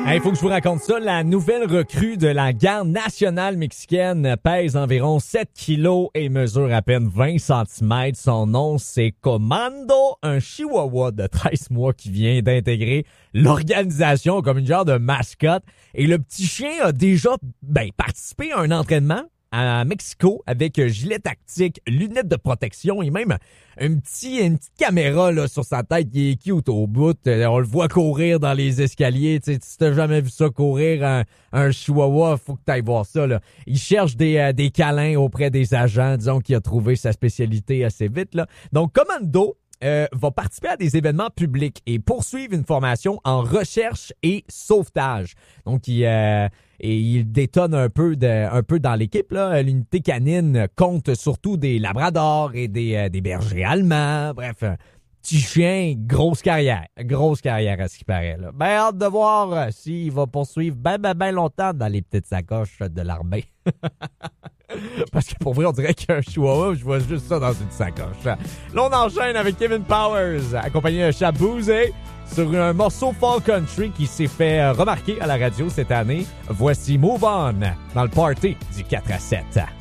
Il faut que je vous raconte ça. La nouvelle recrue de la garde nationale mexicaine pèse environ 7 kilos et mesure à peine 20 cm. Son nom, c'est Comando, un chihuahua de 13 mois qui vient d'intégrer l'organisation comme une genre de mascotte. Et le petit chien a déjà participé à un entraînement à Mexico avec gilet tactique, lunettes de protection et même une petite caméra là, sur sa tête qui est cute au bout. On le voit courir dans les escaliers. Tu sais, si t'as jamais vu ça courir, un chihuahua, faut que t'ailles voir ça. Là. Il cherche des câlins auprès des agents. Disons qu'il a trouvé sa spécialité assez vite. Là. Donc, Commando va participer à des événements publics et poursuivre une formation en recherche et sauvetage. Donc, il détonne un peu dans l'équipe. Là. L'unité canine compte surtout des labradors et des bergers allemands. Bref, petit chien, grosse carrière à ce qui paraît. Là. Ben, hâte de voir s'il va poursuivre ben longtemps dans les petites sacoches de l'armée. Parce que pour vrai, on dirait qu'un chihuahua, je vois juste ça dans une sacoche. Là, on enchaîne avec Kevin Powers, accompagné de Shaboozey, sur un morceau folk country qui s'est fait remarquer à la radio cette année. Voici Move On dans le party du 4 à 7.